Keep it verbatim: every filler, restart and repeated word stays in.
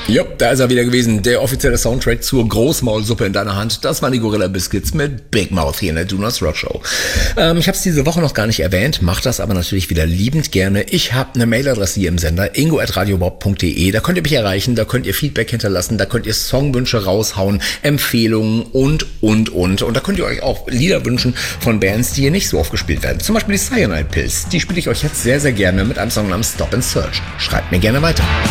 Jupp, da ist er wieder gewesen, der offizielle Soundtrack zur Großmaulsuppe in deiner Hand. Das waren die Gorilla Biscuits mit Big Mouth hier in der Do Not Rock Show. Ähm, ich habe es diese Woche noch gar nicht erwähnt, mache das aber natürlich wieder liebend gerne. Ich habe eine Mailadresse hier im Sender, ingo at radiobob punkt de. Da könnt ihr mich erreichen, da könnt ihr Feedback hinterlassen, da könnt ihr Songwünsche raushauen, Empfehlungen und, und, und. Und da könnt ihr euch auch Lieder wünschen von Bands, die hier nicht so oft gespielt werden. Zum Beispiel die Cyanide Pills. Die spiele ich euch jetzt sehr, sehr gerne mit einem Song namens Stop and Search. Schreibt mir gerne weiter.